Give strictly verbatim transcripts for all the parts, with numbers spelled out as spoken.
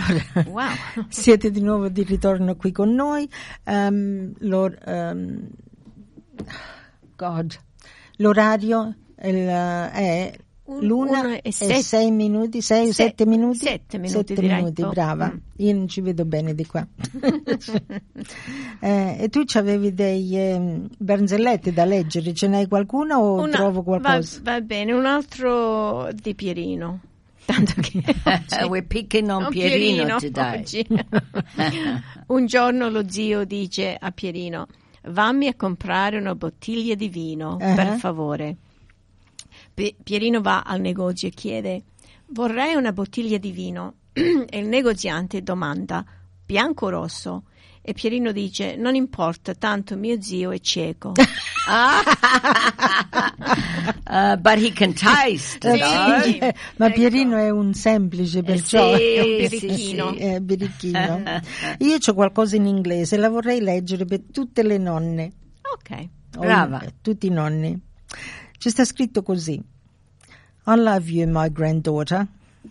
Allora, wow. Siete di nuovo di ritorno qui con noi. Um, l'or, um, God. L'orario il, è Un- l'una una e, e sette- sei minuti, sei o se- sette minuti? sette minuti, Sette direi. minuti, Oh, brava. mm. Io non ci vedo bene di qua. eh, e tu c'avevi dei eh, barzellette da leggere, ce n'hai qualcuna o Una- trovo qualcosa? Va, va bene, un altro di Pierino. Tanto che oggi- We're picking on un Pierino today. oggi. Un giorno lo zio dice a Pierino: "Vammi a comprare una bottiglia di vino, Uh-huh. per favore." P- Pierino va al negozio e chiede: "Vorrei una bottiglia di vino." E il negoziante domanda: "Bianco o rosso?" E Pierino dice: "Non importa, tanto mio zio è cieco." Uh, but he can taste, Sì. no? Eh, Ma Ecco. Pierino è un semplice, perciò sì, È un sì, birichino. sì. è birichino. Io c'ho qualcosa in inglese, la vorrei leggere per tutte le nonne. Ok. o Brava. in- tutti i nonni. Ci sta scritto così: I love you, my granddaughter.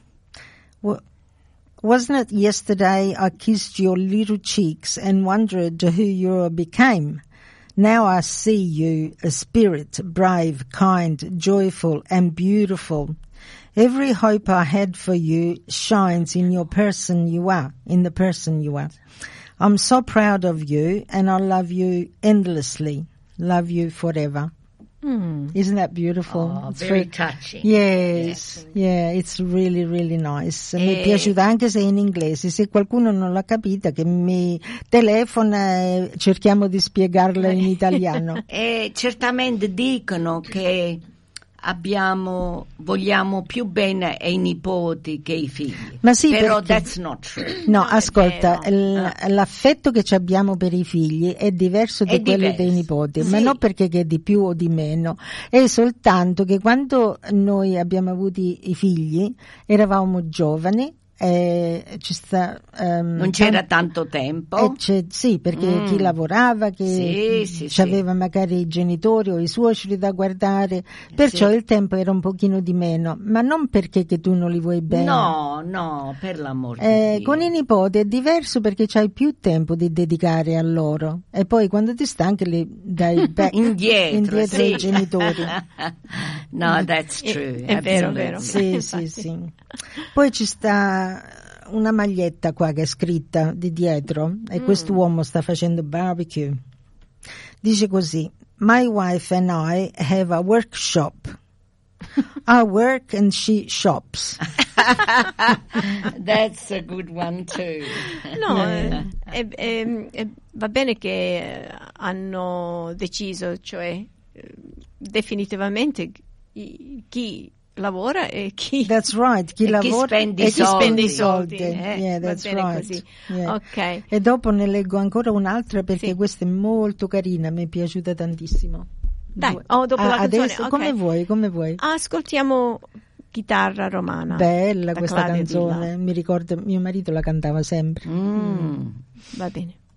Wa- Wasn't it yesterday I kissed your little cheeks and wondered who you became? Now I see you a spirit, brave, kind, joyful and beautiful. Every hope I had for you shines in your person you are, in the person you are. I'm so proud of you and I love you endlessly. Love you forever. Mm. Isn't that beautiful? Oh, It's very very- touching. Yes, yeah, it's really, really nice. Mi è E- piaciuta anche se è in inglese. Se qualcuno non l'ha capita, che mi telefona e cerchiamo di spiegarla in italiano. E certamente dicono che abbiamo, vogliamo più bene ai nipoti che ai figli. Ma sì, però perché- that's not true. No, Non è ascolta, vero. l- l'affetto che ci abbiamo per i figli è diverso da È quello diverso, dei nipoti, ma sì. non perché che è di più o di meno, è soltanto che quando noi abbiamo avuto i figli eravamo giovani e ci sta ehm, Non c'era tan- tanto tempo. e c'è- sì, perché Mm. chi lavorava, che Sì, sì, aveva magari i genitori o i suoceri da guardare, perciò Sì. il tempo era un pochino di meno, ma non perché che tu non li vuoi bene. No, no, per l'amor di Eh, Dio. con i nipoti è diverso perché c'hai più tempo di dedicare a loro e poi quando ti stanchi li dai back indietro, indietro sì. ai genitori. No, that's È- true. è vero, absolutely. vero. Sì, Infatti. sì, sì. Poi ci sta una maglietta qua che è scritta di dietro e Mm. quest'uomo sta facendo barbecue. Dice così: My wife and I have a workshop. I work and she shops. That's a good one too. No, Eh. eh, eh, eh, eh, va bene che eh, hanno deciso, cioè eh, definitivamente i- chi lavora e chi That's right, chi E chi lavora spende e i chi soldi. spende i soldi, soldi. eh, Yeah, va that's bene right. così. Yeah. Ok. E dopo ne leggo ancora un'altra perché Sì. questa è molto carina, mi è piaciuta tantissimo. Dai, Vuoi- oh, dopo Ah, la canzone, adesso ok. come vuoi, come vuoi. Ascoltiamo Chitarra Romana. Bella da questa Claudia canzone, Villa. mi ricordo mio marito la cantava sempre. Mm. Va bene.